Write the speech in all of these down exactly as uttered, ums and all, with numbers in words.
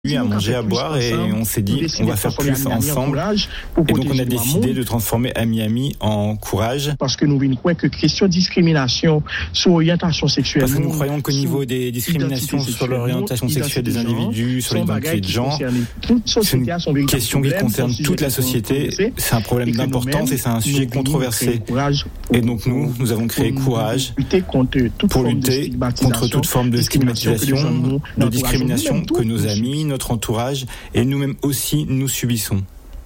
à manger, à boire, et on s'est dit on va faire plus ensemble, et donc on a décidé de transformer Ami-Ami en Courage. Parce que nous croyons que question de discrimination sur l'orientation sexuelle, parce que nous croyons qu'au niveau des discriminations sur l'orientation sexuelle des individus, sur l'identité de genre, c'est une question qui concerne toute la société, c'est un problème d'importance et c'est un sujet controversé. Et donc nous, nous avons créé Courage pour lutter contre toute forme de stigmatisation, de discrimination que nos amis, notre entourage et nous-mêmes aussi nous subissons.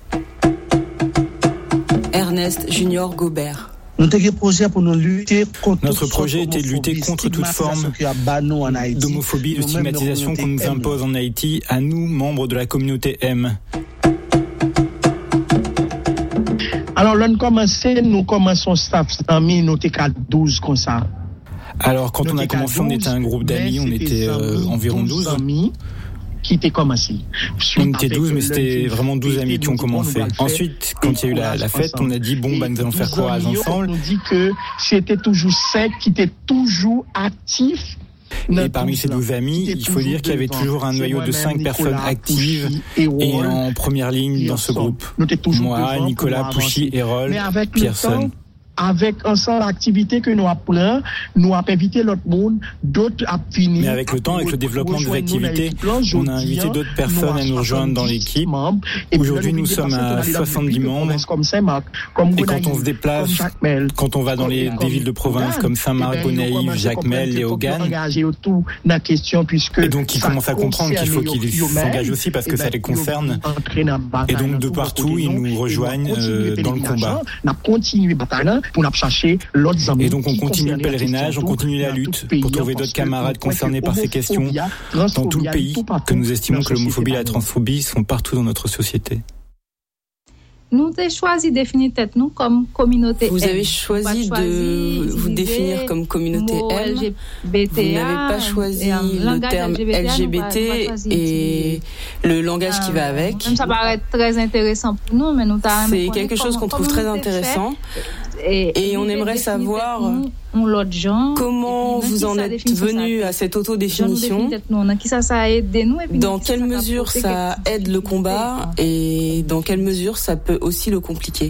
Ernest Junior Gobert. Notre projet était de lutter contre toute forme d'homophobie, de stigmatisation qu'on nous impose en Haïti, à nous, membres de la communauté M. Alors, là, nous commençons, nous commençons staff amis, nous étions douze comme ça. Alors, quand on a commencé, on était un groupe d'amis, on était euh, environ douze. Amis qui étaient commencés. On était douze, mais c'était vraiment douze amis qui ont commencé. Ensuite, quand il y a eu la, la fête, on a dit, bon, bah, nous allons faire Courage ensemble. On nous dit que c'était toujours cinq qui étaient toujours actifs. Et parmi ces douze amis, il faut dire qu'il y avait toujours un noyau de cinq personnes actives et en première ligne dans ce groupe. Moi, Nicolas, Pouchy, Hérol, Pierson. Avec ensemble l'activité que nous apprenons, nous avons invité l'autre monde, d'autres à finir. Mais avec le temps, avec le développement de nos activités, on a invité d'autres personnes à nous rejoindre dans l'équipe. Aujourd'hui, nous sommes à soixante-dix membres. Et quand on se déplace, quand on va dans les, des villes de province comme Saint-Marc, Gonaïves, Jacmel, Léogane, et donc ils commencent à comprendre qu'il faut qu'ils s'engagent aussi parce que ça les concerne. Et donc de partout, ils nous rejoignent euh, dans le combat. Et donc on continue le pèlerinage, on continue la lutte pour trouver d'autres camarades concernés par ces questions dans tout le pays, que nous estimons que l'homophobie et la transphobie sont partout dans notre société. Nous avons choisi de définir tête nous comme communauté. Vous avez choisi de vous définir comme communauté M. Vous n'avez pas choisi le terme L G B T et le langage qui va avec. Ça paraît très intéressant pour nous, mais nous c'est quelque chose qu'on trouve très intéressant. Et, et on aimerait savoir comment vous en êtes venu à cette autodéfinition, dans quelle mesure ça aide le combat et dans quelle mesure ça peut aussi le compliquer.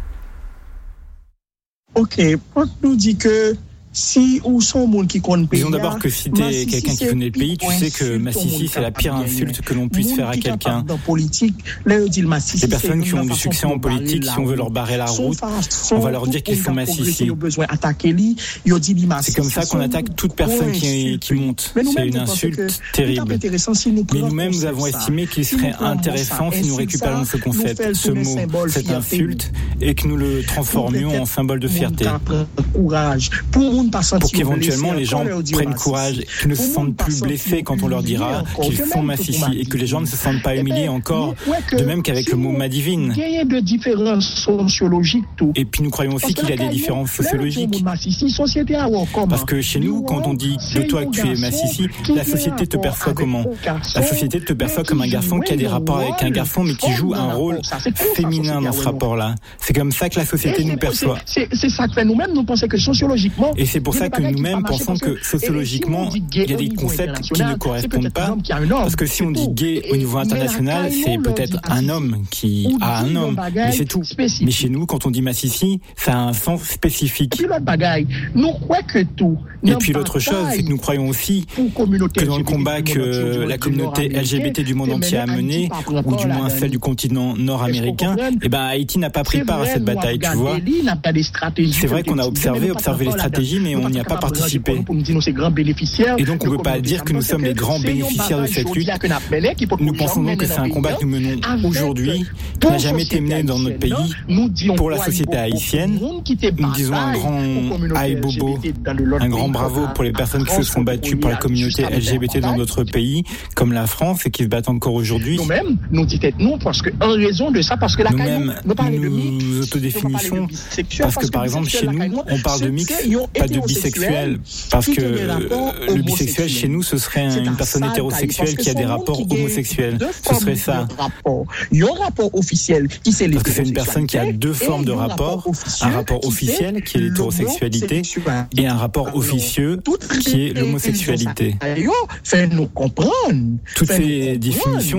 Ok, pour nous dire que si ou son monde qui connaît le pays. Disons d'abord que si t'es quelqu'un qui connaît le pays, tu sais que Massissi, c'est la pire insulte que l'on puisse faire à quelqu'un. Les personnes qui ont du succès en politique, si on veut leur barrer la route, on va leur dire qu'ils sont Massissi. C'est comme ça qu'on attaque toute personne qui, qui monte. C'est une insulte terrible. Mais nous-mêmes, nous avons estimé qu'il serait intéressant si nous récupérions ce concept, ce mot, cette insulte, et que nous le transformions en symbole de fierté. Pour qu'éventuellement les gens prennent courage, qu'ils ne se sentent plus blessés quand on leur dira qu'ils sont Massissi et que les gens ne se sentent pas humiliés encore, de même qu'avec le mot Madivine. Et puis nous croyons aussi qu'il y a des différences sociologiques. Parce que chez nous, quand on dit de toi que tu es Massissi, la société te perçoit comment ? La société te perçoit comme un garçon qui a des rapports avec un garçon mais qui joue un rôle féminin dans ce rapport-là. C'est comme ça que la société nous perçoit. C'est ça que fait nous-mêmes, nous pensons que sociologiquement. Et c'est pour ça que nous-mêmes pensons que sociologiquement, il y a des concepts qui ne correspondent pas. Parce que si on dit gay au niveau international, c'est peut-être un homme qui a un homme, mais c'est tout. Mais chez nous, quand on dit Massissi, ça a un sens spécifique. Et puis l'autre chose, c'est que nous croyons aussi que dans le combat que la communauté L G B T du monde entier a mené, ou du moins celle du continent nord-américain, eh ben Haïti n'a pas pris part à cette bataille, tu vois. C'est vrai qu'on a observé, observé les stratégies, mais on n'y a pas participé. Et donc on ne peut pas dire que nous sommes les grands bénéficiaires de cette lutte. Nous pensons donc que c'est un combat que nous menons aujourd'hui, qui n'a jamais été mené dans notre pays, pour la société haïtienne. Nous disons un grand aïe bobo, un grand bravo pour les personnes qui se sont battues pour la communauté L G B T dans notre pays, comme la France, et qui se battent encore aujourd'hui. Nous-mêmes, nous disons non, parce que en raison de ça, parce que la nous-mêmes, nous nous autodéfinissons, parce que par exemple chez nous, on parle de mix, pas de bisexuel, parce que le bisexuel chez nous, ce serait une personne hétérosexuelle qui a des rapports homosexuels. Ce serait ça. Il y a un rapport officiel qui c'est parce que c'est une personne qui a deux formes de rapport, un rapport officiel qui est l'hétérosexualité et un rapport officieux qui est l'homosexualité. Fais-nous comprendre. Toutes ces définitions